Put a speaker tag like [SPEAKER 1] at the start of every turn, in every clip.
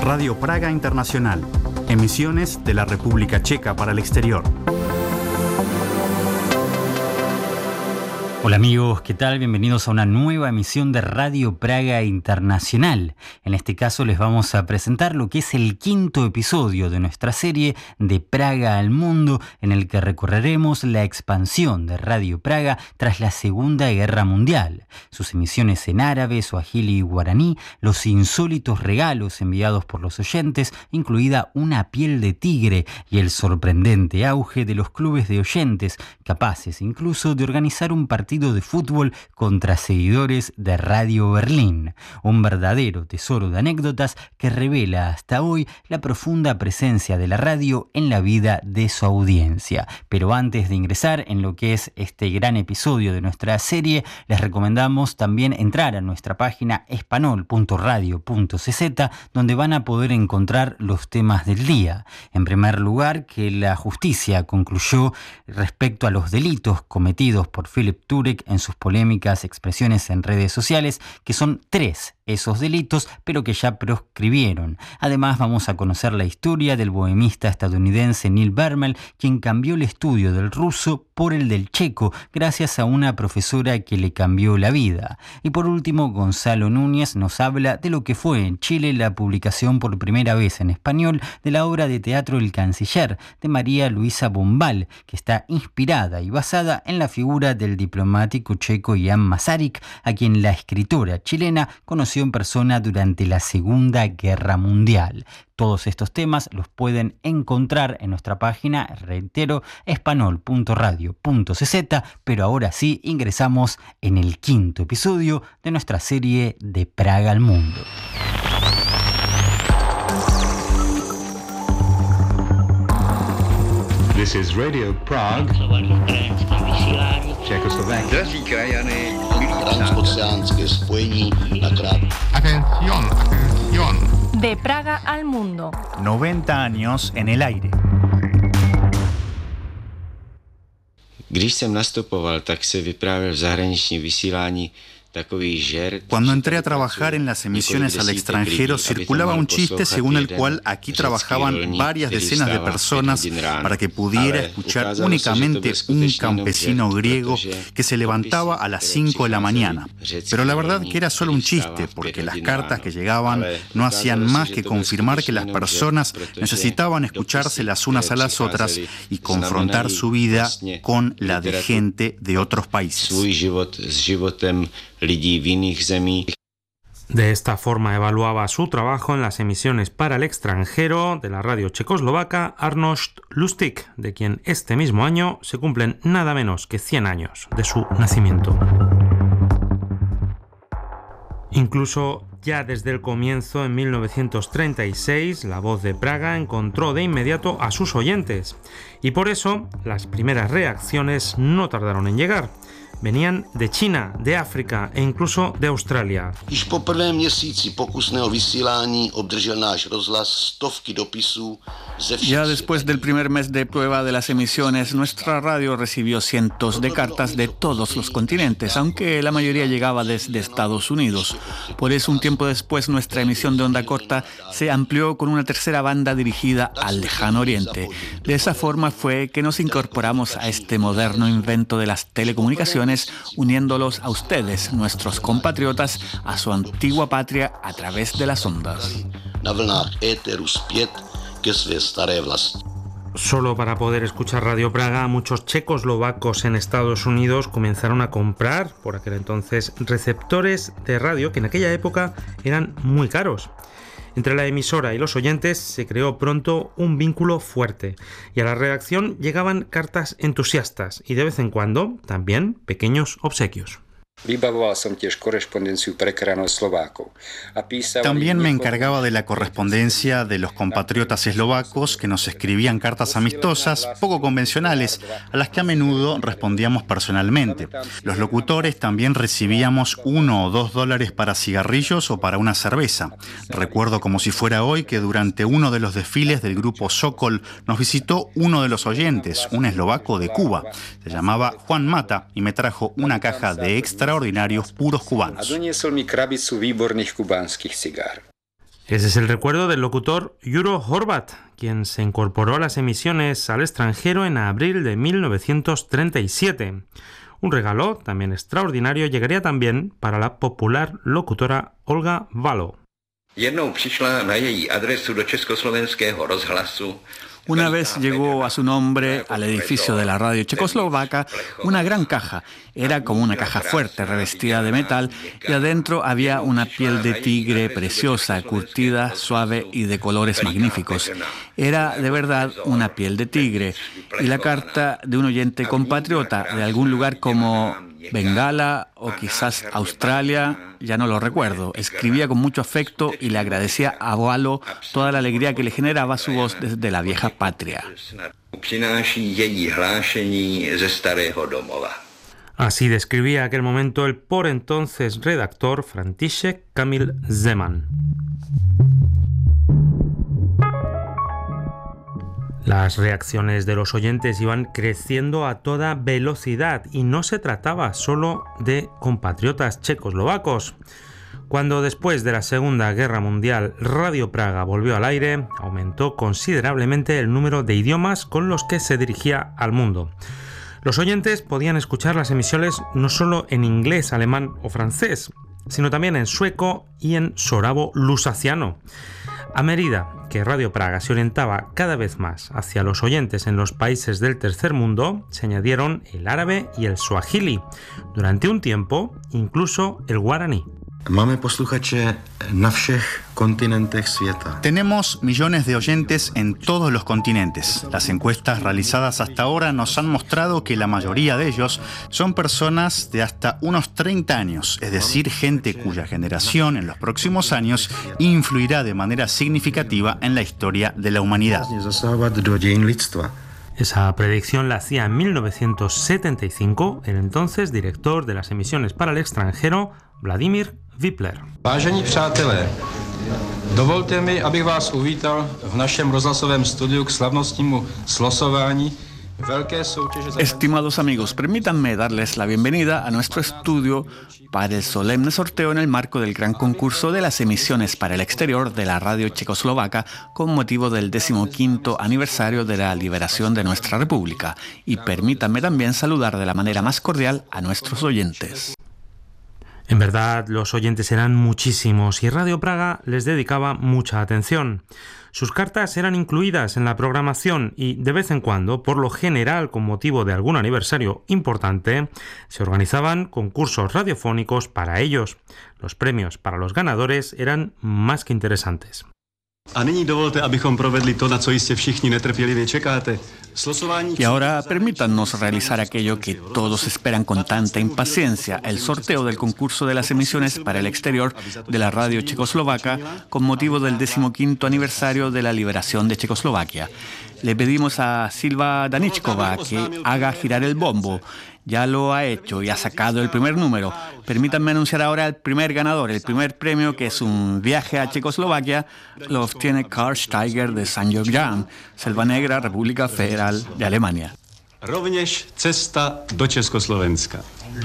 [SPEAKER 1] Radio Praga Internacional. Emisiones de la República Checa para el exterior. Hola amigos, ¿qué tal? Bienvenidos a una nueva emisión de Radio Praga Internacional. En este caso les vamos a presentar lo que es el quinto episodio de nuestra serie De Praga al Mundo, en el que recorreremos la expansión de Radio Praga tras la Segunda Guerra Mundial, sus emisiones en árabe, suajili y guaraní, los insólitos regalos enviados por los oyentes, incluida una piel de tigre, y el sorprendente auge de los clubes de oyentes, capaces incluso de organizar un partido de fútbol contra seguidores de Radio Berlín. Un verdadero tesoro de anécdotas que revela hasta hoy la profunda presencia de la radio en la vida de su audiencia. Pero antes de ingresar en lo que es este gran episodio de nuestra serie, les recomendamos también entrar a nuestra página espanol.radio.cz, donde van a poder encontrar los temas del día. En primer lugar, que la justicia concluyó respecto a los delitos cometidos por Philip Turek en sus polémicas expresiones en redes sociales, que son 3 esos delitos, pero que ya proscribieron. Además, vamos a conocer la historia del bohemista estadounidense Neil Bermel, quien cambió el estudio del ruso por el del checo, gracias a una profesora que le cambió la vida. Y por último, Gonzalo Núñez nos habla de lo que fue en Chile la publicación por primera vez en español de la obra de teatro El Canciller, de María Luisa Bombal, que está inspirada y basada en la figura del diplomático checo Jan Masaryk, a quien la escritora chilena conoció en persona durante la Segunda Guerra Mundial. Todos estos temas los pueden encontrar en nuestra página, reitero, espanol.radio.cz, pero ahora sí ingresamos en el quinto episodio de nuestra serie De Praga al Mundo.
[SPEAKER 2] This is Radio Prague, Czechoslovakia.
[SPEAKER 3] Drazí krajany, milí
[SPEAKER 4] transoceánské spojení na krát.
[SPEAKER 2] Atención, atención.
[SPEAKER 5] De Praga al Mundo.
[SPEAKER 1] 90 años en el aire.
[SPEAKER 6] Když jsem nastupoval, tak se vyprávěl v zahraničním vysílání.
[SPEAKER 1] Cuando entré a trabajar en las emisiones al extranjero, circulaba un chiste según el cual aquí trabajaban varias decenas de personas para que pudiera escuchar únicamente un campesino griego que se levantaba a las 5 de la mañana. Pero la verdad que era solo un chiste, porque las cartas que llegaban no hacían más que confirmar que las personas necesitaban escucharse las unas a las otras y confrontar su vida con la de gente de otros países.
[SPEAKER 7] De esta forma evaluaba su trabajo en las emisiones para el extranjero de la radio checoslovaca Arnošt Lustig, de quien este mismo año se cumplen nada menos que 100 años de su nacimiento. Incluso ya desde el comienzo, en 1936, La Voz de Praga encontró de inmediato a sus oyentes, y por eso las primeras reacciones no tardaron en llegar. Venían de China, de África e incluso de Australia.
[SPEAKER 4] Již po prvém měsíci pokusného vysílání obdržel náš rozhlas stovky dopisů ze všech.
[SPEAKER 8] Ya después del primer mes de prueba de las emisiones, nuestra radio recibió cientos de cartas de todos los continentes, aunque la mayoría llegaba desde Estados Unidos. Por eso, un tiempo después, nuestra emisión de onda corta se amplió con una tercera banda dirigida al lejano oriente. De esa forma fue que nos incorporamos a este moderno invento de las telecomunicaciones, uniéndolos a ustedes, nuestros compatriotas, a su antigua patria a través de las ondas.
[SPEAKER 4] Na vlnách éteru zpět ke své staré vlasti.
[SPEAKER 7] Solo para poder escuchar Radio Praga, muchos checoslovacos en Estados Unidos comenzaron a comprar, por aquel entonces, receptores de radio que en aquella época eran muy caros. Entre la emisora y los oyentes se creó pronto un vínculo fuerte, y a la redacción llegaban cartas entusiastas y de vez en cuando también pequeños obsequios.
[SPEAKER 1] También me encargaba de la correspondencia de los compatriotas eslovacos que nos escribían cartas amistosas, poco convencionales, a las que a menudo respondíamos personalmente. Los locutores también recibíamos $1 o $2 para cigarrillos o para una cerveza. Recuerdo como si fuera hoy que durante uno de los desfiles del grupo Sokol nos visitó uno de los oyentes, un eslovaco de Cuba. Se llamaba Juan Mata y me trajo una caja de extraordinarios puros cubanos.
[SPEAKER 7] Ese es el recuerdo del locutor Juro Horvat, quien se incorporó a las emisiones al extranjero en abril de 1937. Un regalo también extraordinario llegaría también para la popular locutora Olga Valo.
[SPEAKER 8] Una vez llegó a su nombre al edificio de la radio checoslovaca una gran caja. Era como una caja fuerte, revestida de metal, y adentro había una piel de tigre preciosa, curtida, suave y de colores magníficos. Era de verdad una piel de tigre. Y la carta de un oyente compatriota de algún lugar como Bengala o quizás Australia, ya no lo recuerdo. Escribía con mucho afecto y le agradecía a Valo toda la alegría que le generaba su voz desde la vieja patria.
[SPEAKER 7] Así describía aquel momento el por entonces redactor František Kamil Zeman. Las reacciones de los oyentes iban creciendo a toda velocidad y no se trataba solo de compatriotas checoslovacos. Cuando después de la Segunda Guerra Mundial Radio Praga volvió al aire, aumentó considerablemente el número de idiomas con los que se dirigía al mundo. Los oyentes podían escuchar las emisiones no solo en inglés, alemán o francés, sino también en sueco y en sorabo lusaciano. A medida que Radio Praga se orientaba cada vez más hacia los oyentes en los países del tercer mundo, se añadieron el árabe y el suajili. Durante un tiempo, incluso el guaraní.
[SPEAKER 9] Tenemos millones de oyentes en todos los continentes. Las encuestas realizadas hasta ahora nos han mostrado que la mayoría de ellos son personas de hasta unos 30 años, es decir, gente cuya generación en los próximos años influirá de manera significativa en la historia de la humanidad.
[SPEAKER 7] Esa predicción la hacía en 1975 el entonces director de las emisiones para el extranjero, Vladimir Vipler.
[SPEAKER 10] Vážení přátelé, dovolte mi, abych vás uvítal v našem rozhlasovém studiu k slavnostnímu slosování velké soutěže.
[SPEAKER 8] Estimados amigos, permítanme darles la bienvenida a nuestro estudio para el solemne sorteo en el marco del gran concurso de las emisiones para el exterior de la radio checoslovaca con motivo del 15º aniversario de la liberación de nuestra república. Y permítanme también saludar de la manera más cordial a nuestros oyentes.
[SPEAKER 7] En verdad, los oyentes eran muchísimos y Radio Praga les dedicaba mucha atención. Sus cartas eran incluidas en la programación y, de vez en cuando, por lo general con motivo de algún aniversario importante, se organizaban concursos radiofónicos para ellos. Los premios para los ganadores eran más que interesantes.
[SPEAKER 8] Y ahora permítanos realizar aquello que todos esperan con tanta impaciencia, el sorteo del concurso de las emisiones para el exterior de la radio checoslovaca con motivo del 15º aniversario de la liberación de Checoslovaquia. Le pedimos a Silva Daničková que haga girar el bombo. Ya lo ha hecho y ha sacado el primer número. Permítanme anunciar ahora el primer ganador. El primer premio, que es un viaje a Checoslovaquia, lo obtiene Karl Steiger de St. Georgian, Selva Negra, República Federal de Alemania.
[SPEAKER 10] Rovněž cesta do Československa.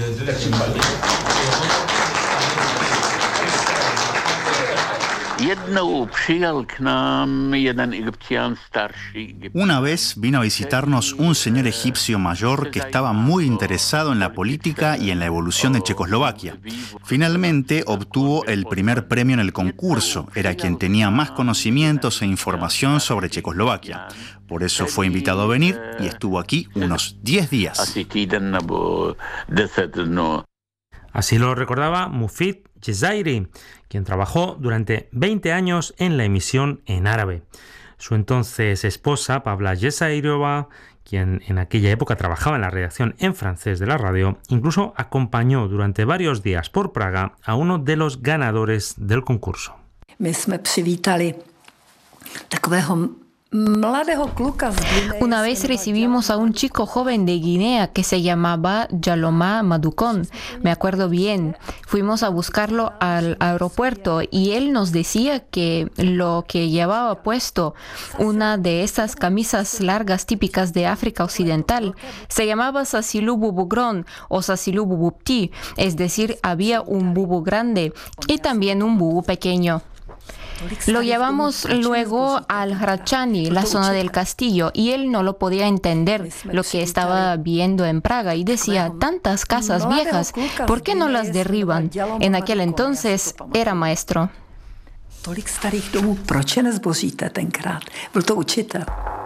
[SPEAKER 9] Una vez vino a visitarnos un señor egipcio mayor que estaba muy interesado en la política y en la evolución de Checoslovaquia. Finalmente obtuvo el primer premio en el concurso. Era quien tenía más conocimientos e información sobre Checoslovaquia. Por eso fue invitado a venir y estuvo aquí unos 10 días.
[SPEAKER 7] Así lo recordaba Mufid Jezairi, quien trabajó durante 20 años en la emisión en árabe. Su entonces esposa, Pavla Jezairiova, quien en aquella época trabajaba en la redacción en francés de la radio, incluso acompañó durante varios días por Praga a uno de los ganadores del concurso.
[SPEAKER 5] Una vez recibimos a un chico joven de Guinea que se llamaba Jaloma Madukon. Me acuerdo bien. Fuimos a buscarlo al aeropuerto y él nos decía que lo que llevaba puesto, una de esas camisas largas típicas de África Occidental, se llamaba Sasilu Bubugron o Sasilu Bubupti, es decir, había un bubu grande y también un bubu pequeño. Lo llevamos luego al Hradčany, la zona del castillo, y él no lo podía entender lo que estaba viendo en Praga y decía, tantas casas viejas, ¿por qué no las derriban? En aquel entonces era maestro.
[SPEAKER 11] Tolik starých domů, proč je nezboříte tenkrát? Byl to učitel.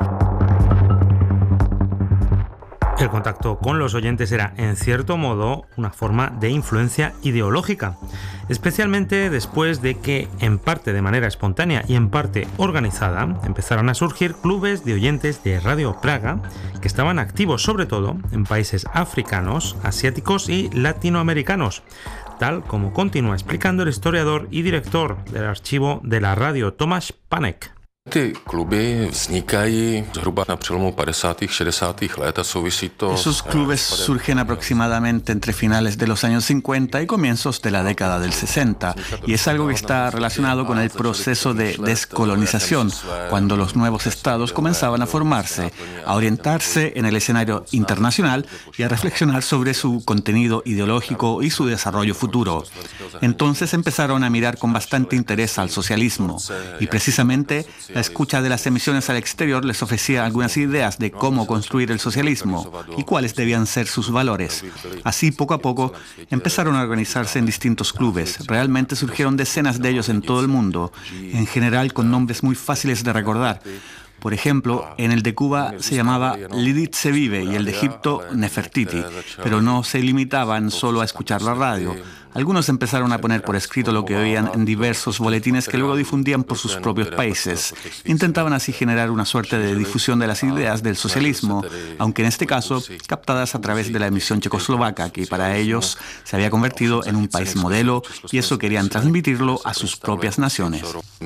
[SPEAKER 7] El contacto con los oyentes era, en cierto modo, una forma de influencia ideológica, especialmente después de que, en parte de manera espontánea y en parte organizada, empezaron a surgir clubes de oyentes de Radio Praga que estaban activos sobre todo en países africanos, asiáticos y latinoamericanos, tal como continúa explicando el historiador y director del archivo de la radio Tomáš Panek.
[SPEAKER 12] Ty kluby vznikají zhruba na přelomu 50. 60. let a souvisí to.
[SPEAKER 8] Esos clubes surgen aproximadamente entre finales de los años 50 y comienzos de la década del 60 y es algo que está relacionado con el proceso de descolonización, cuando los nuevos estados comenzaban a formarse, a orientarse en el escenario internacional y a reflexionar sobre su contenido ideológico y su desarrollo futuro. Entonces empezaron a mirar con bastante interés al socialismo y precisamente la escucha de las emisiones al exterior les ofrecía algunas ideas de cómo construir el socialismo y cuáles debían ser sus valores. Así, poco a poco, empezaron a organizarse en distintos clubes. Realmente surgieron decenas de ellos en todo el mundo, en general con nombres muy fáciles de recordar. Por ejemplo, en el de Cuba se llamaba Lidice Vive y el de Egipto Nefertiti, pero no se limitaban solo a escuchar la radio. Algunos empezaron a poner por escrito lo que oían en diversos boletines que luego difundían por sus propios países. Intentaban así generar una suerte de difusión de las ideas del socialismo, aunque en este caso captadas a través de la emisión checoslovaca, que para ellos se había convertido en un país modelo y eso querían transmitirlo a sus propias naciones.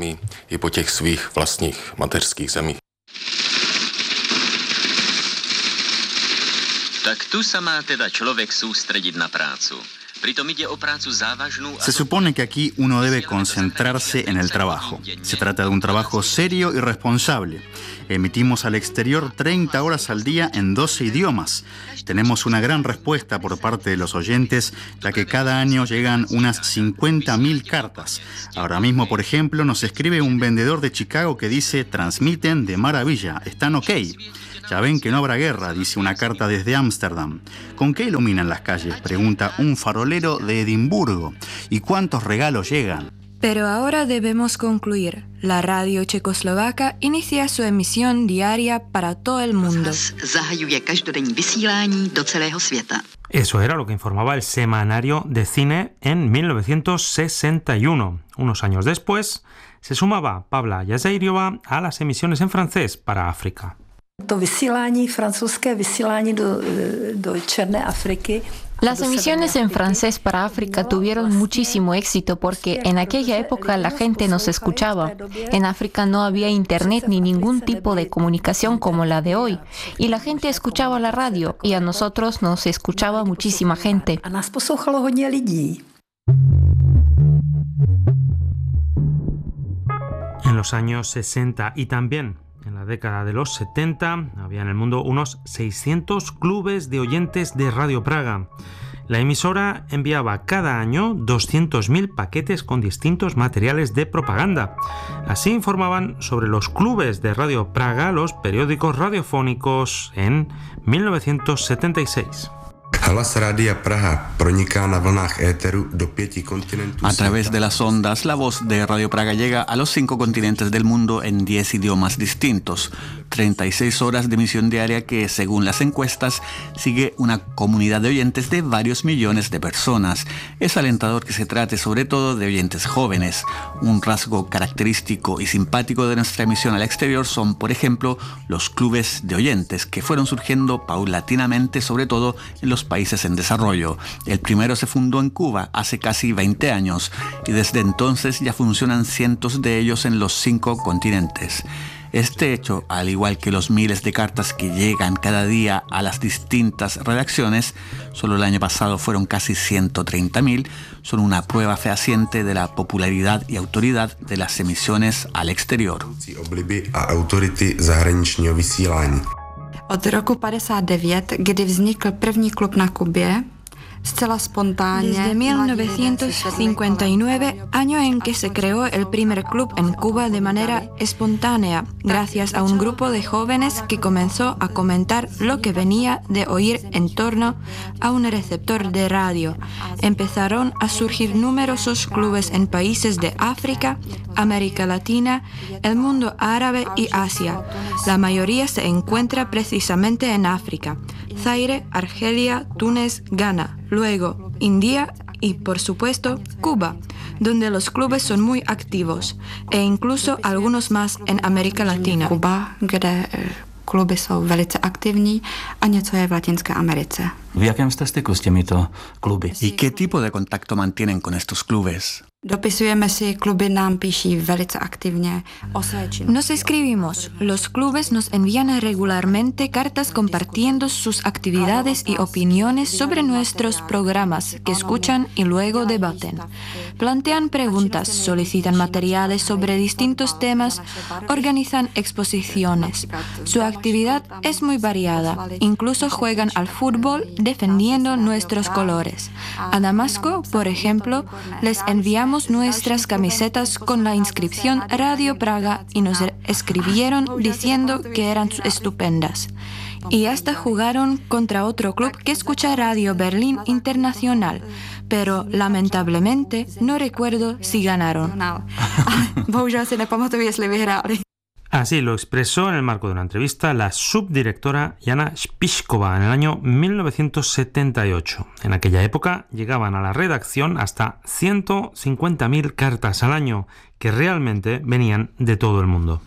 [SPEAKER 13] Tak tu sa má teda človek sústrediť na prácu.
[SPEAKER 9] Se supone que aquí uno debe concentrarse en el trabajo. Se trata de un trabajo serio y responsable. Emitimos al exterior 30 horas al día en 12 idiomas. Tenemos una gran respuesta por parte de los oyentes, ya que cada año llegan unas 50.000 cartas. Ahora mismo, por ejemplo, nos escribe un vendedor de Chicago que dice: transmiten de maravilla, están ok. Ya ven que no habrá guerra, dice una carta desde Ámsterdam. ¿Con qué iluminan las calles?, pregunta un farolero de Edimburgo. ¿Y cuántos regalos llegan?
[SPEAKER 14] Pero ahora debemos concluir. La radio checoslovaca inicia su emisión diaria para todo el mundo.
[SPEAKER 7] Eso era lo que informaba el semanario de cine en 1961. Unos años después, se sumaba Pavla Jazeiriova a las emisiones en francés para África.
[SPEAKER 5] Las emisiones en francés para África tuvieron muchísimo éxito porque en aquella época la gente nos escuchaba. En África no había internet ni ningún tipo de comunicación como la de hoy. Y la gente escuchaba la radio y a nosotros nos escuchaba muchísima gente.
[SPEAKER 7] En los años 60 y también en la década de los 70 había en el mundo unos 600 clubes de oyentes de Radio Praga. La emisora enviaba cada año 200.000 paquetes con distintos materiales de propaganda. Así informaban sobre los clubes de Radio Praga los periódicos radiofónicos en 1976.
[SPEAKER 8] A través de las ondas, la voz de Radio Praga llega a los 5 continentes del mundo en 10 idiomas distintos. 36 horas de emisión diaria que, según las encuestas, sigue una comunidad de oyentes de varios millones de personas. Es alentador que se trate sobre todo de oyentes jóvenes. Un rasgo característico y simpático de nuestra emisión al exterior son, por ejemplo, los clubes de oyentes, que fueron surgiendo paulatinamente, sobre todo en los países en desarrollo. El primero se fundó en Cuba hace casi 20 años y desde entonces ya funcionan cientos de ellos en los 5 continentes. Este hecho, al igual que los miles de cartas que llegan cada día a las distintas redacciones, solo el año pasado fueron casi 130.000, son una prueba fehaciente de la popularidad y autoridad de las emisiones al exterior.
[SPEAKER 14] Od roku 59, kdy vznikl první klub na Kubě, Desde 1959, año en que se creó el primer club en Cuba de manera espontánea, gracias a un grupo de jóvenes que comenzó a comentar lo que venía de oír en torno a un receptor de radio. Empezaron a surgir numerosos clubes en países de África, América Latina, el mundo árabe y Asia. La mayoría se encuentra precisamente en África: Zaire, Argelia, Túnez, Ghana, luego India y, por supuesto, Cuba, donde los clubes son muy activos, e incluso algunos más en América Latina.
[SPEAKER 15] Kuba, kde kluby jsou velice aktivní, a něco je v Latinské Americe.
[SPEAKER 16] V jakém jste styku s těmito kluby?
[SPEAKER 8] ¿Y qué tipo de contacto mantienen con estos clubes?
[SPEAKER 15] Dopisujeme si, kluby nám píší velice aktivně o své činnosti.
[SPEAKER 14] Nos escribimos. Los clubes nos envían regularmente cartas compartiendo sus actividades y opiniones sobre nuestros programas que escuchan y luego debaten. Plantean preguntas, solicitan materiales sobre distintos temas, organizan exposiciones. Su actividad es muy variada. Incluso juegan al fútbol defendiendo nuestros colores. A Damasco, por ejemplo, les enviamos nuestras camisetas con la inscripción Radio Praga y nos escribieron diciendo que eran estupendas. Y hasta jugaron contra otro club que escucha Radio Berlín Internacional, pero lamentablemente no recuerdo si ganaron.
[SPEAKER 15] Bohužel si nepamatuju, jestli vyhráli.
[SPEAKER 7] Así lo expresó en el marco de una entrevista la subdirectora Jana Spišková en el año 1978. En aquella época llegaban a la redacción hasta 150.000 cartas al año, que realmente venían de todo el mundo.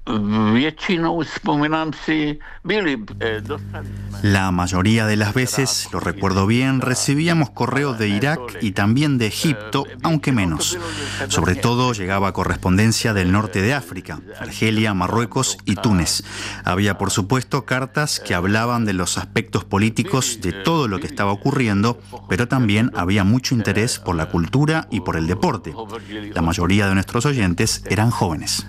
[SPEAKER 9] La mayoría de las veces, lo recuerdo bien, recibíamos correos de Irak y también de Egipto, aunque menos. Sobre todo llegaba correspondencia del norte de África, Argelia, Marruecos y Túnez. Había, por supuesto, cartas que hablaban de los aspectos políticos de todo lo que estaba ocurriendo, pero también había mucho interés por la cultura y por el deporte. La mayoría de nuestros oyentes eran jóvenes.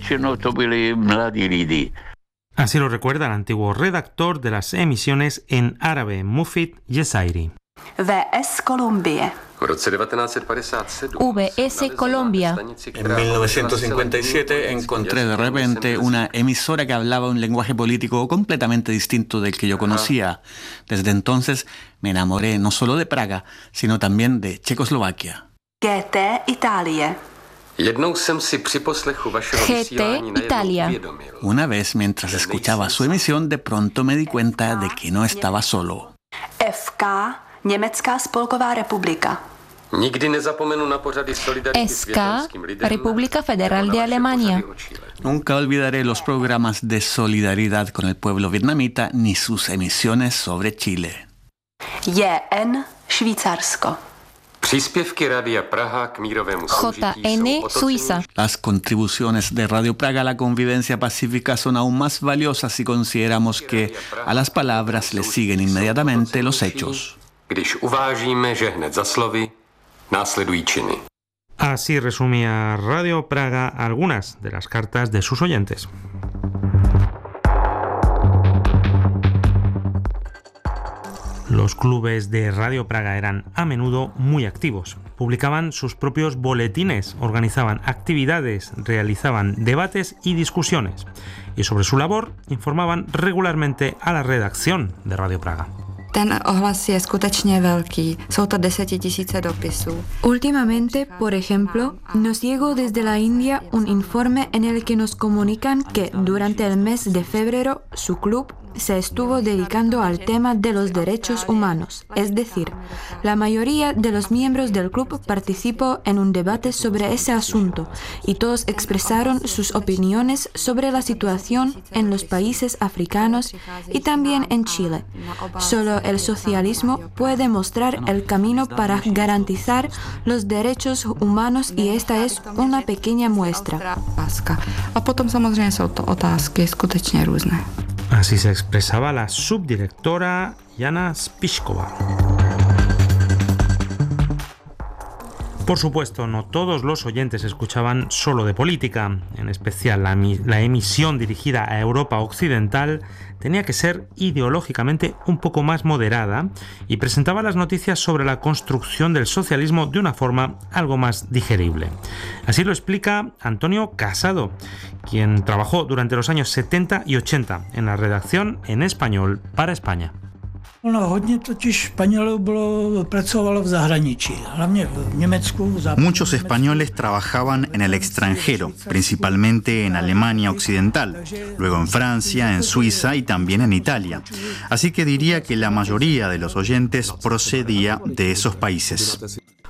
[SPEAKER 7] Así lo recuerda el antiguo redactor de las emisiones en árabe, Mufid Yesairi.
[SPEAKER 11] VS Colombia.
[SPEAKER 5] VS Colombia.
[SPEAKER 8] En 1957 encontré de repente una emisora que hablaba un lenguaje político completamente distinto del que yo conocía. Desde entonces me enamoré no solo de Praga, sino también de Checoslovaquia.
[SPEAKER 11] GT Italia.
[SPEAKER 5] GT Italia.
[SPEAKER 8] Una vez, mientras escuchaba su emisión, de pronto me di cuenta de que no estaba solo.
[SPEAKER 11] FK Německá spolková republika.
[SPEAKER 5] SK República Federal de Alemania.
[SPEAKER 8] Nunca olvidaré los programas de solidaridad con el pueblo vietnamita ni sus emisiones sobre Chile.
[SPEAKER 11] JN Švýcarsko.
[SPEAKER 5] JN Suiza.
[SPEAKER 8] Las contribuciones de Radio Praga a la convivencia pacífica son aún más valiosas si consideramos que a las palabras le siguen inmediatamente los hechos.
[SPEAKER 7] Así resumía Radio Praga algunas de las cartas de sus oyentes. Los clubes de Radio Praga eran a menudo muy activos. Publicaban sus propios boletines, organizaban actividades, realizaban debates y discusiones. Y sobre su labor informaban regularmente a la redacción de Radio Praga.
[SPEAKER 15] Ten ohlas je skutečně velký. Jsou to 10,000 dopisů.
[SPEAKER 14] Últimamente, por ejemplo, nos llegó desde la India un informe en el que nos comunican que durante el mes de febrero su club se estuvo dedicando al tema de los derechos humanos. Es decir, la mayoría de los miembros del club participó en un debate sobre ese asunto y todos expresaron sus opiniones sobre la situación en los países africanos y también en Chile. Solo el socialismo puede mostrar el camino para garantizar los derechos humanos y esta es una pequeña muestra.
[SPEAKER 15] A potom samozřejmě jsou to otázky skutečně různé.
[SPEAKER 7] Así se expresaba la subdirectora Jana Spišková. Por supuesto, no todos los oyentes escuchaban solo de política. En especial, la emisión dirigida a Europa Occidental tenía que ser ideológicamente un poco más moderada y presentaba las noticias sobre la construcción del socialismo de una forma algo más digerible. Así lo explica Antonio Casado, quien trabajó durante los años 70 y 80 en la redacción en español para España.
[SPEAKER 9] Muchos españoles trabajaban en el extranjero, principalmente en Alemania Occidental, luego en Francia, en Suiza y también en Italia. Así que diría que la mayoría de los oyentes procedía de esos países.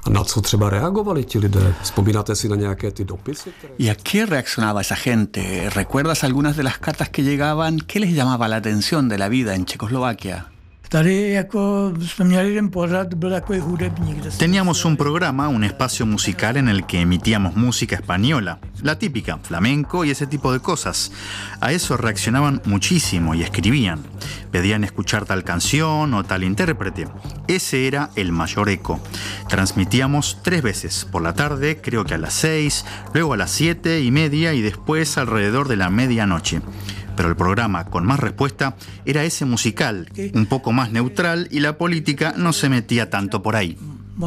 [SPEAKER 8] ¿Y a qué reaccionaba esa gente? ¿Recuerdas algunas de las cartas que llegaban? ¿Qué les llamaba la atención de la vida en Checoslovaquia?
[SPEAKER 9] Teníamos un programa, un espacio musical en el que emitíamos música española, la típica, flamenco y ese tipo de cosas. A eso reaccionaban muchísimo y escribían. Pedían escuchar tal canción o tal intérprete. Ese era el mayor eco. Transmitíamos 3 veces, por la tarde, creo que a las 6, luego a las 7:30 y después alrededor de la medianoche. Pero el programa con más respuesta era ese musical, un poco más neutral y la política no se metía tanto por ahí.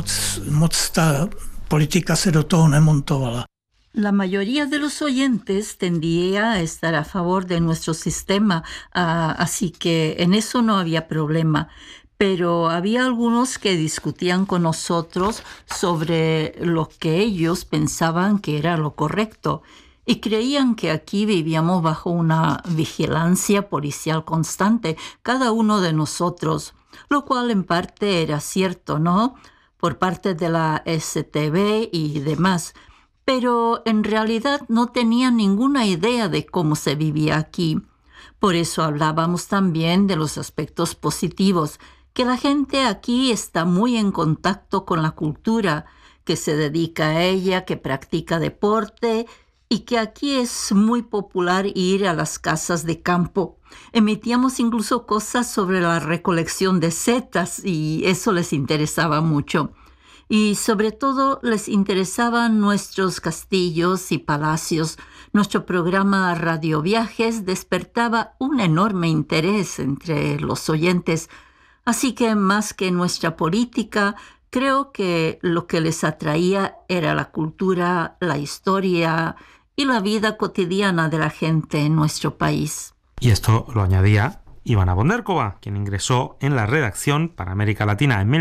[SPEAKER 17] La mayoría de los oyentes tendía a estar a favor de nuestro sistema, así que en eso no había problema. Pero había algunos que discutían con nosotros sobre lo que ellos pensaban que era lo correcto. Y creían que aquí vivíamos bajo una vigilancia policial constante, cada uno de nosotros, lo cual en parte era cierto, ¿no? Por parte de la STB y demás. Pero en realidad no tenían ninguna idea de cómo se vivía aquí. Por eso hablábamos también de los aspectos positivos, que la gente aquí está muy en contacto con la cultura, que se dedica a ella, que practica deporte, y que aquí es muy popular ir a las casas de campo. Emitíamos incluso cosas sobre la recolección de setas y eso les interesaba mucho. Y sobre todo les interesaban nuestros castillos y palacios. Nuestro programa Radio Viajes despertaba un enorme interés entre los oyentes. Así que más que nuestra política, creo que lo que les atraía era la cultura, la historia y la vida cotidiana de la gente en nuestro país.
[SPEAKER 7] Y esto lo añadía Ivana Bonderkova, quien ingresó en la redacción para América Latina en